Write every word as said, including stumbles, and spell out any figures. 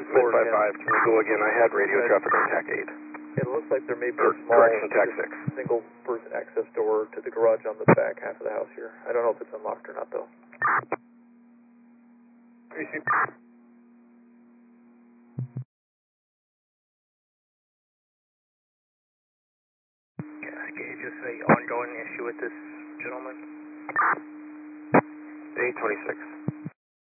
Mid five five, can we go again? I had radio traffic on TAC eight. It looks like there may be Or, a small correction, TAC six. single person access door to the garage on the back half of the house here. I don't know if it's unlocked or not, though. Receive. Okay, just an ongoing issue with this gentleman. eight twenty-six.